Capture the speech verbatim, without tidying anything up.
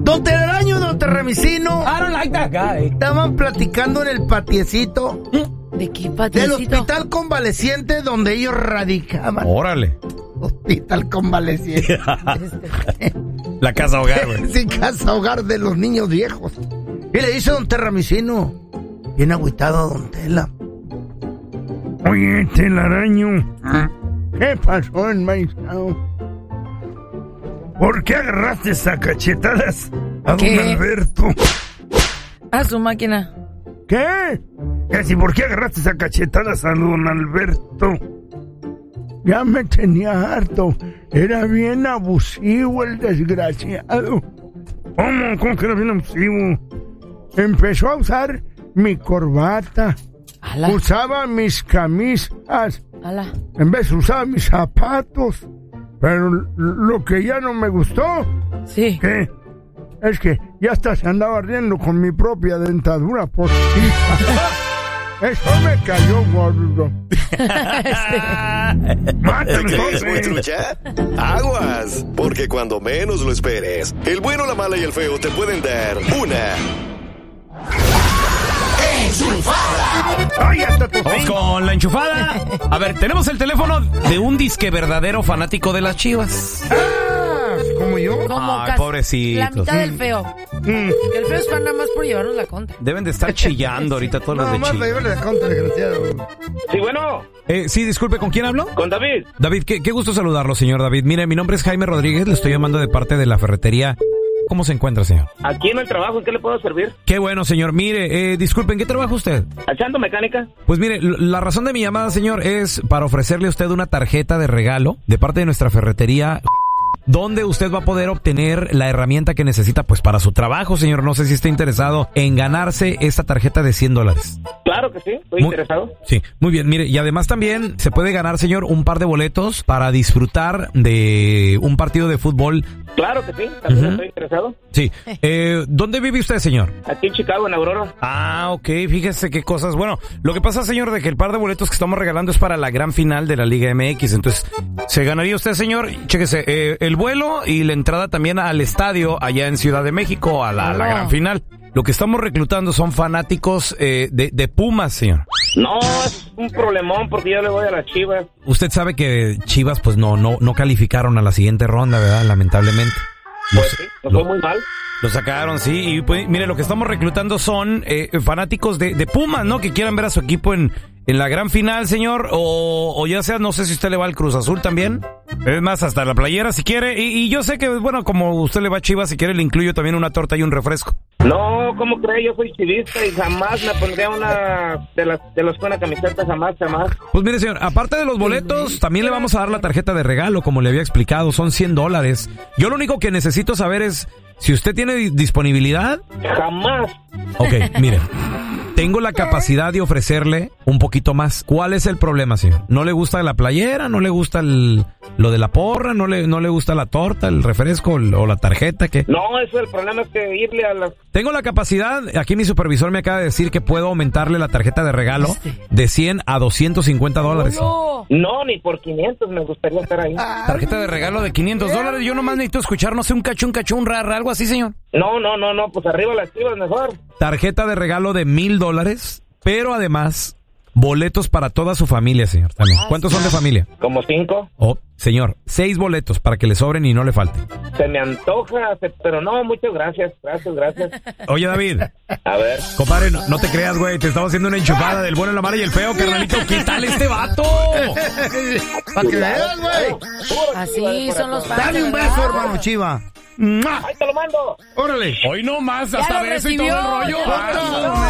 Don Telaraño, don Terramicino. I don't like that guy. Estaban platicando en el patiecito. ¿De qué patiecito? Del hospital convaleciente donde ellos radicaban. Órale. Hospital convaleciente. La casa hogar, güey. Sí, casa hogar de los niños viejos. Y le dice don Terramicino, bien agüitado a don Tela. Oye, Telaraño, ¿qué pasó en Maizao? ¿Por qué agarraste a cachetadas a ¿Qué? don Alberto? A su máquina. ¿Qué? ¿Que si por qué agarraste a cachetadas a don Alberto? Ya me tenía harto. Era bien abusivo el desgraciado. ¿Cómo? ¿Cómo que era bien abusivo? Empezó a usar mi corbata. Ala. Usaba mis camisas. Ala. En vez usaba mis zapatos. Pero lo que ya no me gustó, Sí. ¿qué? Es que ya hasta se andaba riendo con mi propia dentadura postiza. Eso me cayó gordo. Mátalo, ¿Crees muy entonces. trucha? Aguas, porque cuando menos lo esperes, el bueno, la mala y el feo te pueden dar una Ay, hasta tu Vamos con la enchufada. A ver, tenemos el teléfono de un disque verdadero fanático de las Chivas. Ah, como yo. Como Ay, casi pobrecitos. la mitad del feo. Mm. Que el feo es fan nada más por llevarnos la contra. Deben de estar chillando ahorita todos los No, de más Chivas. llevarle la contra, desgraciado. Sí, bueno, Eh, sí, disculpe, ¿con quién hablo? con David. David, qué, qué gusto saludarlo, señor David. Mire, mi nombre es Jaime Rodríguez, le estoy llamando de parte de la ferretería. ¿Cómo se encuentra, señor? Aquí en el trabajo, ¿en qué le puedo servir? Qué bueno, señor. Mire, eh, disculpe, ¿en qué trabaja usted? ¿Echando mecánica? Pues mire, l- la razón de mi llamada, señor, es para ofrecerle a usted una tarjeta de regalo de parte de nuestra ferretería, donde usted va a poder obtener la herramienta que necesita pues para su trabajo, señor. No sé si está interesado en ganarse esta tarjeta de cien dólares. Claro que sí, estoy Muy- interesado. Sí, muy bien. Mire, y además también se puede ganar, señor, un par de boletos para disfrutar de un partido de fútbol. Claro que sí, también Ujú. estoy interesado. Sí. Eh, ¿Dónde vive usted, señor? Aquí en Chicago, en Aurora. Ah, ok, fíjese qué cosas. Bueno, lo que pasa, señor, de que el par de boletos que estamos regalando es para la gran final de la Liga M X. Entonces, se ganaría usted, señor, chéquese, eh, el vuelo y la entrada también al estadio allá en Ciudad de México, a la, a la Oh. gran final. Lo que estamos reclutando son fanáticos eh, de, de Pumas, señor. No, es un problemón porque yo le voy a las Chivas. Usted sabe que Chivas, pues no, no, no calificaron a la siguiente ronda, ¿verdad? Lamentablemente. Pues Los- sí, nos lo- fue muy mal. Lo sacaron, sí, y pues, mire, lo que estamos reclutando son eh, fanáticos de, de Pumas, ¿no? Que quieran ver a su equipo en, en la gran final, señor, o, o ya sea, no sé si usted le va al Cruz Azul también, es más, hasta la playera si quiere, y, y yo sé que, bueno, como usted le va a Chivas, si quiere le incluyo también una torta y un refresco. No, ¿cómo cree? Yo soy chivista y jamás me pondría una de las de las buenas camisetas, jamás, jamás. Pues mire, señor, aparte de los boletos, también le vamos a dar la tarjeta de regalo, como le había explicado, son cien dólares. Yo lo único que necesito saber es si usted tiene di- disponibilidad. Jamás. Ok, mire, tengo la capacidad de ofrecerle un poquito más. ¿Cuál es el problema, señor? ¿No le gusta la playera? ¿No le gusta el, lo de la porra? ¿No le, no le gusta la torta, el refresco el- o la tarjeta? ¿Qué? No, eso el problema es que irle a las... Tengo la capacidad, aquí mi supervisor me acaba de decir que puedo aumentarle la tarjeta de regalo de cien a doscientos cincuenta dólares. No. No, ni por quinientos me gustaría estar ahí. Tarjeta de regalo de quinientos dólares. Yo nomás necesito escuchar, no sé, un cachón, cachón, rara, algo así, señor. No, no, no, no, pues arriba las Chivas mejor. Tarjeta de regalo de mil dólares, pero además boletos para toda su familia, señor. También. ¿Cuántos son de familia? Como cinco. Oh, señor, seis boletos para que le sobren y no le falten. Se me antoja, se- pero no, muchas gracias, gracias, gracias. Oye, David, A ver. compadre, no, no te creas, güey, te estamos haciendo una enchufada del bueno, la mala y el feo, carnalito. ¿Qué tal este vato? Para que veas, güey. Así son los fans. Dale un ¿verdad? beso, hermano Chiva. ¡Mua! ¡Ahí te lo mando! Órale. Hoy no más, Ya hasta lo beso y todo el recibió. rollo. Ya lo Ah, recibió.